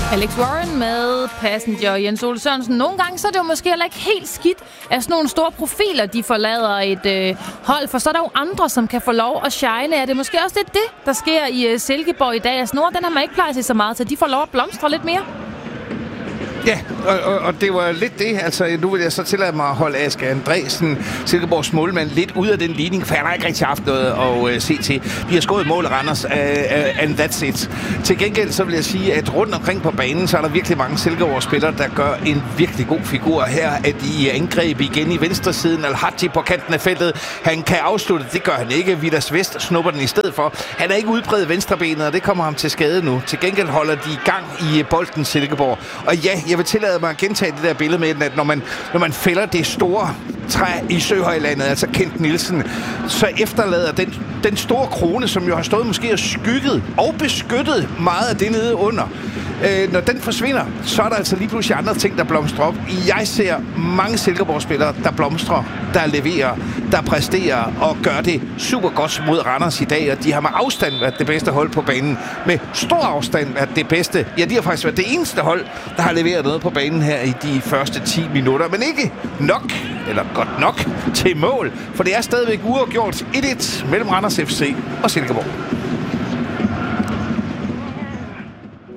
Alex Warren med Passenger. Jens Ole Sørensen. Nogle gange så er det jo måske heller ikke helt skidt, at sådan nogle store profiler, de forlader et hold. For så er der jo andre, som kan få lov at shine. Er det måske også det, der sker i Silkeborg i dag? Altså, den har man ikke plejet sig så meget til. De får lov at blomstre lidt mere. Ja, og det var lidt det. Altså, nu vil jeg så tillade mig at holde Aske Andresen, Silkeborgs målmand, lidt ud af den ligning, for han har ikke rigtig haft noget at se til. Vi har skåret mål Randers, and that's it. Til gengæld så vil jeg sige, at rundt omkring på banen, så er der virkelig mange Silkeborg-spillere, der gør en virkelig god figur. Her er de angreb igen i venstre siden. Al-Hadji på kanten af feltet. Han kan afslutte, det gør han ikke. Vidas Vest snupper den i stedet for. Han er ikke udbredt venstrebenet, og det kommer ham til skade nu. Til gengæld holder de i gang i bolden Silkeborg. Og ja, jeg vil tillade mig at gentage det der billede med, at når man fælder det store træ i Søhøjlandet, altså Kent Nielsen, så efterlader den store krone, som jo har stået måske og skygget og beskyttet meget af det nede under. Når den forsvinder, så er der altså lige pludselig andre ting, der blomstrer op. Jeg ser mange Silkeborg-spillere, der blomstrer, der leverer, der præsterer og gør det super godt mod Randers i dag, og de har med afstand været det bedste hold på banen. Med stor afstand været det bedste. Ja, de har faktisk været det eneste hold, der har leveret noget på banen her i de første 10 minutter, men ikke nok, eller godt nok, til mål, for det er stadigvæk uafgjort 1-1 mellem Randers FC og Silkeborg.